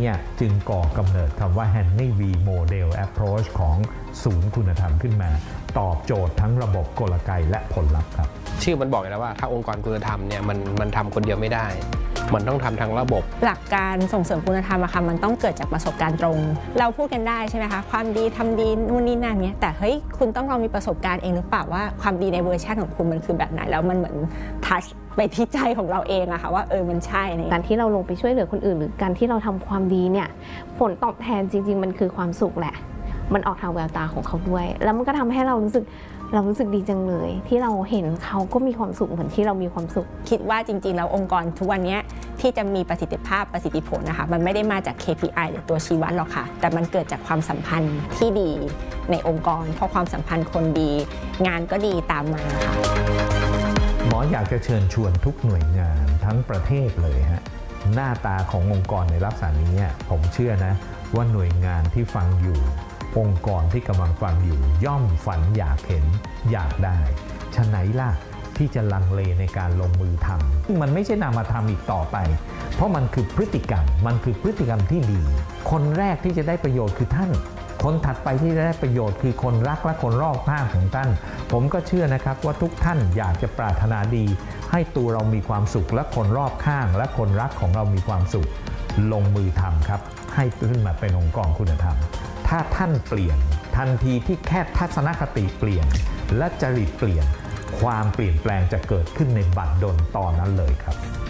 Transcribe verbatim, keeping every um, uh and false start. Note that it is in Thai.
เนี่ยจึงก่อกำเนิดคำว่า Henry V Model Approach ของศูนย์คุณธรรมขึ้นมาตอบโจทย์ทั้งระบบกลไกและผลลัพธ์ครับชื่อมันบอกอยู่แล้วว่าถ้าองค์กรคุณธรรมเนี่ยมันมันทำคนเดียวไม่ได้มันต้องทำทั้งระบบหลักการส่งเสริมคุณธรรมอะค่ะมันต้องเกิดจากประสบการณ์ตรงเราพูดกันได้ใช่ไหมคะความดีทำดีนู่นนี่นั่นเนี้ยแต่เฮ้ยคุณต้องลองมีประสบการณ์เองหรือเปล่าว่าความดีในเวอร์ชันของคุณมันคือแบบไหนแล้วมันเหมือนทัชไปที่ใจของเราเองอะค่ะว่าเออมันใช่ในการที่เราลงไปช่วยเหลือคนอื่นหรือการที่เราทำความดีเนี่ยผลตอบแทนจริงๆมันคือความสุขแหละมันออกทางแววตาของเขาด้วยแล้วมันก็ทำให้เรารู้สึกเรารู้สึกดีจังเลยที่เราเห็นเขาก็มีความสุขเหมือนที่เรามีความสุขคิดว่าจริงๆแล้วองค์กรทุกวันนี้ที่จะมีประสิทธิภาพประสิทธิผลนะคะมันไม่ได้มาจาก เค พี ไอ หรือตัวชี้วัดหรอกค่ะแต่มันเกิดจากความสัมพันธ์ที่ดีในองค์กรเพราะความสัมพันธ์คนดีงานก็ดีตามมาค่ะหมออยากจะเชิญชวนทุกหน่วยงานทั้งประเทศเลยฮะหน้าตาขององค์กรในลักษณะนี้ผมเชื่อนะว่าหน่วยงานที่ฟังอยู่องค์กรที่กำลังฟังอยู่ย่อมฝันอยากเห็นอยากได้ฉะไหนล่ะที่จะลังเลในการลงมือทำมันไม่ใช่นามธรรมอีกต่อไปเพราะมันคือพฤติกรรมมันคือพฤติกรรมที่ดีคนแรกที่จะได้ประโยชน์คือท่านคนถัดไปที่จะได้ประโยชน์คือคนรักและคนรอบข้างของท่านผมก็เชื่อนะครับว่าทุกท่านอยากจะปรารถนาดีให้ตัวเรามีความสุขและคนรอบข้างและคนรักของเรามีความสุขลงมือทำครับให้ขึ้นมาเป็นองค์กรคุณธรรมถ้าท่านเปลี่ยนทันทีที่แค่ทัศนคติเปลี่ยนและจริตเปลี่ยนความเปลี่ยนแปลงจะเกิดขึ้นในบัดดลตอนนั้นเลยครับ